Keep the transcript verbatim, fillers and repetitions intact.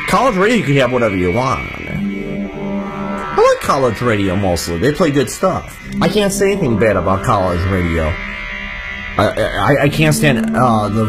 college radio, you can have whatever you want on there. I like college radio mostly. They play good stuff. I can't say anything bad about college radio. I, I, I can't stand uh, the